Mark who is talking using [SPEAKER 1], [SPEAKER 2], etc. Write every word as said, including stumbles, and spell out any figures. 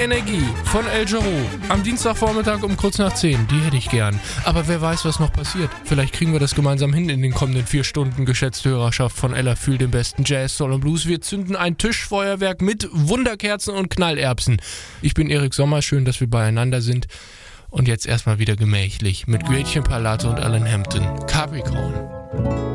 [SPEAKER 1] Energie von El Jarreau. Am Dienstagvormittag um kurz nach zehn. Die hätte ich gern. Aber wer weiß, was noch passiert. Vielleicht kriegen wir das gemeinsam hin in den kommenden vier Stunden. Geschätzte Hörerschaft von Ella fühlt den besten Jazz, Soul und Blues. Wir zünden ein Tischfeuerwerk mit Wunderkerzen und Knallerbsen. Ich bin Erik Sommer. Schön, dass wir beieinander sind. Und jetzt erstmal wieder gemächlich mit Gretchen Parlate und Alan Hampton. Capricorn.